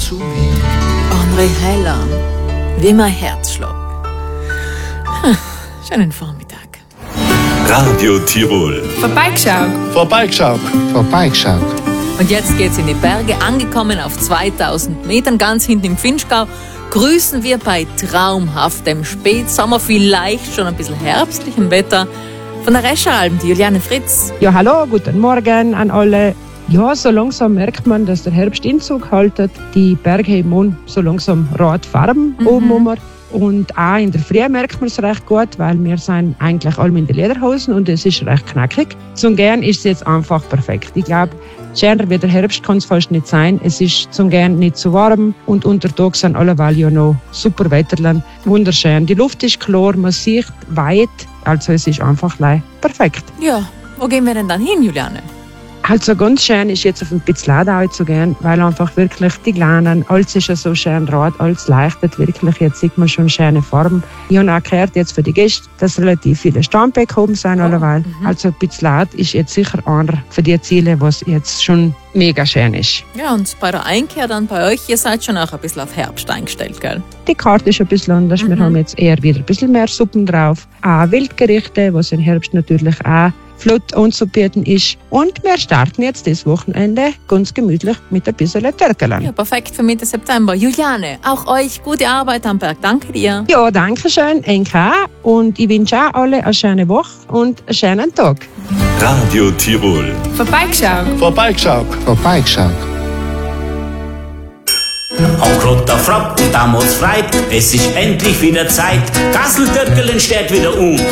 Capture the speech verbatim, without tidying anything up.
zu mir. André Heller, wie mein Herzschlag. Hm, schönen Vormittag. Radio Tirol. Vorbeigeschaut. Vorbeigeschaut. Vorbeigeschaut. Und jetzt geht's in die Berge, angekommen auf zweitausend Metern, ganz hinten im Finchgau. Grüßen wir bei traumhaftem Spätsommer, vielleicht schon ein bisschen herbstlichem Wetter. Von der Rescheralm, die Juliane Fritz. Ja, hallo, guten Morgen an alle. Ja, so langsam merkt man, dass der Herbst Einzug haltet. Die Berge haben so langsam rot Farben mhm. oben rum. Und auch in der Früh merkt man es recht gut, weil wir sind eigentlich alle in den Lederhosen und es ist recht knackig. Zum Gern ist es jetzt einfach perfekt. Ich glaube, schöner wie der Herbst kann es fast nicht sein. Es ist zum Gern nicht zu warm und untertag sind alleweil ja noch super Wetterland. Wunderschön. Die Luft ist klar, man sieht weit, also es ist einfach perfekt. Ja, wo gehen wir denn dann hin, Juliane? Also ganz schön ist jetzt auf ein Pitzladau zu gehen, weil einfach wirklich die Kleinen, alles ist ja so schön rot, alles leuchtet wirklich, jetzt sieht man schon schöne Farben. Ich habe auch gehört jetzt für die Gäste, dass relativ viele Stammbäcke oben sind, oh. alleweil. Mhm. Also Pitzlad ist jetzt sicher einer für die Ziele, was jetzt schon mega schön ist. Ja, und bei der Einkehr dann bei euch, ihr seid schon auch ein bisschen auf Herbst eingestellt, gell? Die Karte ist ein bisschen anders, mhm. wir haben jetzt eher wieder ein bisschen mehr Suppen drauf. Auch Wildgerichte, was im Herbst natürlich auch flott anzubieten ist. Und wir starten jetzt das Wochenende ganz gemütlich mit ein bisschen Törkeln. Ja, perfekt für Mitte September. Juliane, auch euch gute Arbeit am Berg. Danke dir. Ja, danke schön, N K. Und ich wünsche auch alle eine schöne Woche und einen schönen Tag. Radio Tirol. Vorbeigeschaut. Vorbeigeschaut. Vorbeigeschaut. Auf Klotter Frapp, damals freit, es ist endlich wieder Zeit. Kasseltöckeln steht wieder um,